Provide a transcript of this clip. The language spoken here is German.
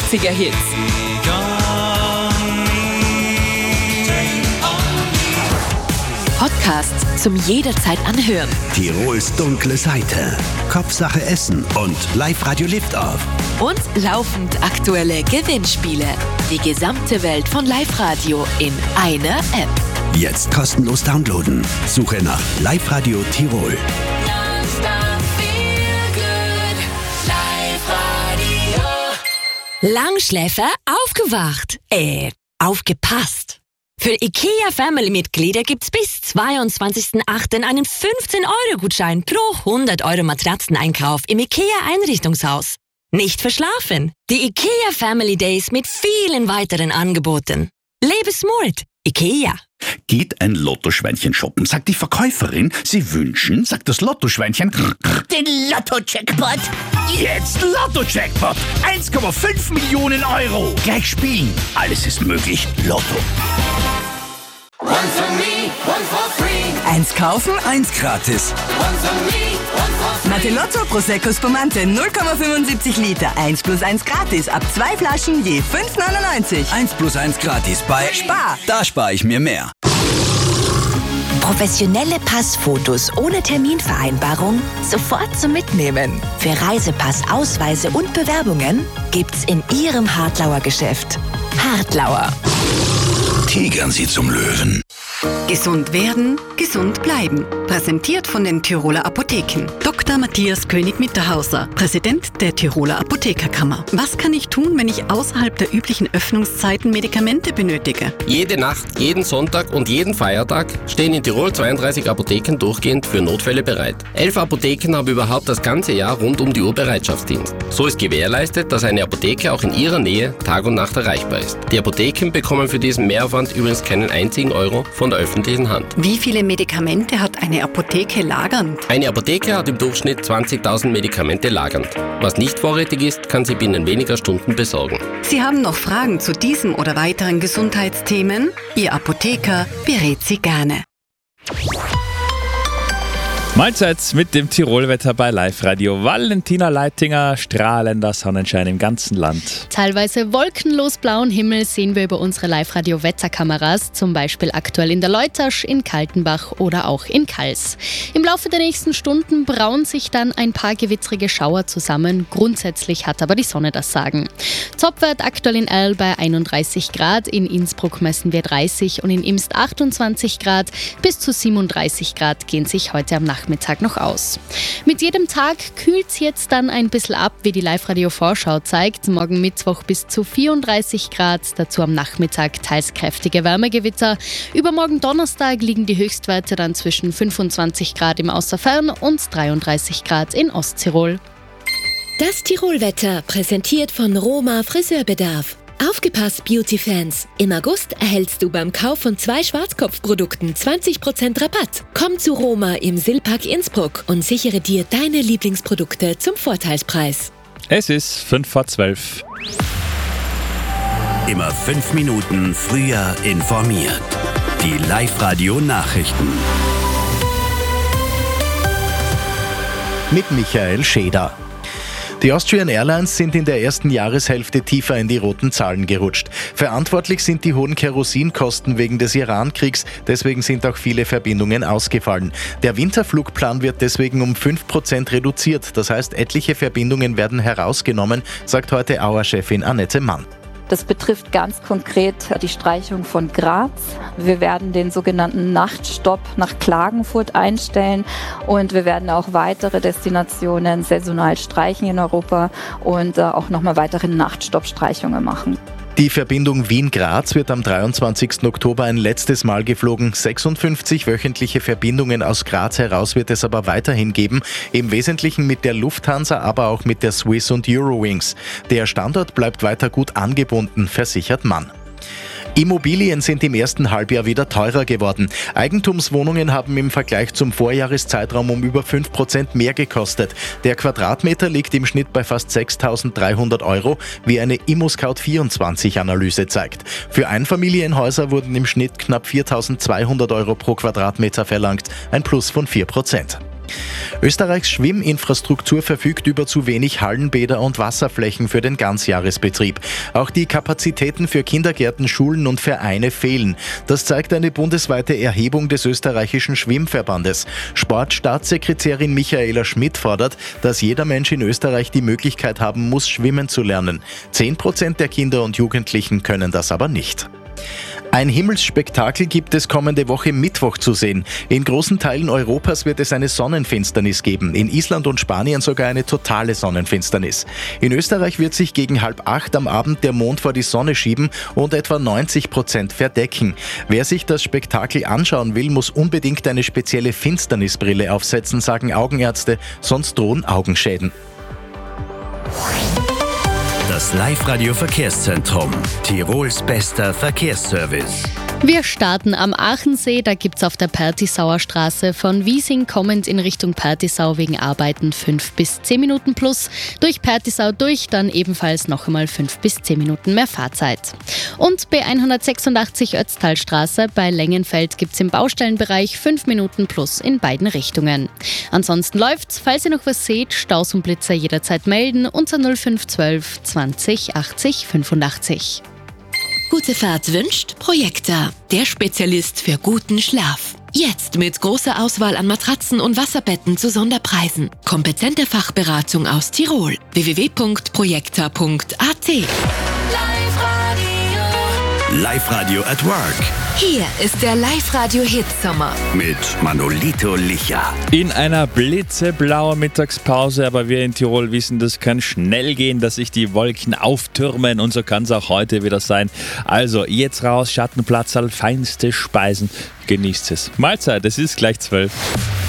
80er-Hits. Podcasts zum jederzeit anhören. Tirols dunkle Seite, Kopfsache Essen und Live-Radio Liftoff. Und laufend aktuelle Gewinnspiele. Die gesamte Welt von Live-Radio in einer App. Jetzt kostenlos downloaden. Suche nach Live-Radio Tirol. Langschläfer aufgewacht. Aufgepasst. Für IKEA-Family-Mitglieder gibt's bis 22.08. einen 15-Euro-Gutschein pro 100 Euro Matratzeneinkauf im IKEA-Einrichtungshaus. Nicht verschlafen. Die IKEA Family Days mit vielen weiteren Angeboten. Lebe smart. IKEA. Geht ein Lottoschweinchen shoppen, sagt die Verkäuferin, Sie wünschen, sagt das Lottoschweinchen, den Lotto-Jackpot. Jetzt Lotto-Jackpot. 1,5 Millionen Euro. Gleich spielen. Alles ist möglich. Lotto. One for me, one for free. 1 kaufen, 1 gratis. One for me, one for free. Natelotto Prosecco Spumante 0,75 Liter. 1 plus 1 gratis. Ab 2 Flaschen je 5,99. 1 plus 1 gratis bei Spar. Da spare ich mir mehr. Professionelle Passfotos ohne Terminvereinbarung sofort zum Mitnehmen. Für Reisepass, Ausweise und Bewerbungen gibt's in Ihrem Hartlauer Geschäft. Hartlauer. Tigern Sie zum Löwen. Gesund werden, gesund bleiben. Präsentiert von den Tiroler Apotheken. Dr. Matthias König-Mitterhauser, Präsident der Tiroler Apothekerkammer. Was kann ich tun, wenn ich außerhalb der üblichen Öffnungszeiten Medikamente benötige? Jede Nacht, jeden Sonntag und jeden Feiertag stehen in Tirol 32 Apotheken durchgehend für Notfälle bereit. 11 Apotheken haben überhaupt das ganze Jahr rund um die Uhr Bereitschaftsdienst. So ist gewährleistet, dass eine Apotheke auch in ihrer Nähe Tag und Nacht erreichbar ist. Die Apotheken bekommen für diesen Mehraufwand übrigens keinen einzigen Euro von der öffentlichen Hand. Wie viele Medikamente hat eine Apotheke lagernd? Eine Apotheke hat im Durchschnitt 20.000 Medikamente lagernd. Was nicht vorrätig ist, kann sie binnen weniger Stunden besorgen. Sie haben noch Fragen zu diesem oder weiteren Gesundheitsthemen? Ihr Apotheker berät Sie gerne. Mahlzeit mit dem Tirolwetter bei Live-Radio. Valentina Leitinger, strahlender Sonnenschein im ganzen Land. Teilweise wolkenlos blauen Himmel sehen wir über unsere Live-Radio-Wetterkameras, zum Beispiel aktuell in der Leutasch, in Kaltenbach oder auch in Kals. Im Laufe der nächsten Stunden brauen sich dann ein paar gewittrige Schauer zusammen. Grundsätzlich hat aber die Sonne das Sagen. Topwert aktuell in Erl bei 31 Grad, in Innsbruck messen wir 30 und in Imst 28 Grad. Bis zu 37 Grad gehen sich heute am Nachmittag noch aus. Mit jedem Tag kühlt es jetzt dann ein bisschen ab, wie die Live-Radio-Vorschau zeigt. Morgen Mittwoch bis zu 34 Grad, dazu am Nachmittag teils kräftige Wärmegewitter. Übermorgen Donnerstag liegen die Höchstwerte dann zwischen 25 Grad im Außerfern und 33 Grad in Osttirol. Das Tirolwetter, präsentiert von Roma Friseurbedarf. Aufgepasst, Beauty-Fans! Im August erhältst du beim Kauf von 2 Schwarzkopfprodukten 20% Rabatt. Komm zu Roma im Silpark Innsbruck und sichere dir deine Lieblingsprodukte zum Vorteilspreis. Es ist 11:55. Immer 5 Minuten früher informiert. Die Live-Radio-Nachrichten. Mit Michael Scheder. Die Austrian Airlines sind in der ersten Jahreshälfte tiefer in die roten Zahlen gerutscht. Verantwortlich sind die hohen Kerosinkosten wegen des Iran-Kriegs, deswegen sind auch viele Verbindungen ausgefallen. Der Winterflugplan wird deswegen um 5% reduziert, das heißt etliche Verbindungen werden herausgenommen, sagt heute Auer-Chefin Annette Mann. Das betrifft ganz konkret die Streichung von Graz. Wir werden den sogenannten Nachtstopp nach Klagenfurt einstellen und wir werden auch weitere Destinationen saisonal streichen in Europa und auch nochmal weitere Nachtstoppstreichungen machen. Die Verbindung Wien-Graz wird am 23. Oktober ein letztes Mal geflogen. 56 wöchentliche Verbindungen aus Graz heraus wird es aber weiterhin geben. Im Wesentlichen mit der Lufthansa, aber auch mit der Swiss und Eurowings. Der Standort bleibt weiter gut angebunden, versichert Mann. Immobilien sind im ersten Halbjahr wieder teurer geworden. Eigentumswohnungen haben im Vergleich zum Vorjahreszeitraum um über 5% mehr gekostet. Der Quadratmeter liegt im Schnitt bei fast 6.300 €, wie eine ImmoScout24-Analyse zeigt. Für Einfamilienhäuser wurden im Schnitt knapp 4.200 € pro Quadratmeter verlangt, ein Plus von 4%. Österreichs Schwimminfrastruktur verfügt über zu wenig Hallenbäder und Wasserflächen für den Ganzjahresbetrieb. Auch die Kapazitäten für Kindergärten, Schulen und Vereine fehlen. Das zeigt eine bundesweite Erhebung des österreichischen Schwimmverbandes. Sportstaatssekretärin Michaela Schmidt fordert, dass jeder Mensch in Österreich die Möglichkeit haben muss, schwimmen zu lernen. 10% der Kinder und Jugendlichen können das aber nicht. Ein Himmelsspektakel gibt es kommende Woche Mittwoch zu sehen. In großen Teilen Europas wird es eine Sonnenfinsternis geben, in Island und Spanien sogar eine totale Sonnenfinsternis. In Österreich wird sich gegen 7:30 am Abend der Mond vor die Sonne schieben und etwa 90% verdecken. Wer sich das Spektakel anschauen will, muss unbedingt eine spezielle Finsternisbrille aufsetzen, sagen Augenärzte, sonst drohen Augenschäden. Das Live-Radio-Verkehrszentrum. Tirols bester Verkehrsservice. Wir starten am Aachensee, da gibt's auf der Pertisauer Straße von Wiesing kommend in Richtung Pertisau wegen Arbeiten 5 bis 10 Minuten plus. Durch Pertisau durch, dann ebenfalls noch einmal 5 bis 10 Minuten mehr Fahrzeit. Und B186 Ötztalstraße bei Längenfeld gibt's im Baustellenbereich 5 Minuten plus in beiden Richtungen. Ansonsten läuft's, falls ihr noch was seht, Staus und Blitzer jederzeit melden unter 0512 20 80 85. Gute Fahrt wünscht Projekta, der Spezialist für guten Schlaf. Jetzt mit großer Auswahl an Matratzen und Wasserbetten zu Sonderpreisen. Kompetente Fachberatung aus Tirol. www.projekta.at. Live-Radio at Work. Hier ist der Live-Radio-Hit-Sommer. Mit Manolito Licha. In einer blitzeblauen Mittagspause, aber wir in Tirol wissen, das kann schnell gehen, dass sich die Wolken auftürmen und so kann es auch heute wieder sein. Also jetzt raus, Schattenplatz, feinste Speisen, genießt es. Mahlzeit, es ist gleich 12.